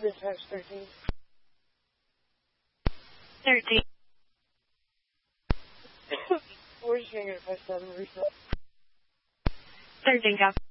Mid times 13. 13. We're just going to press 7 reset. 13 copy.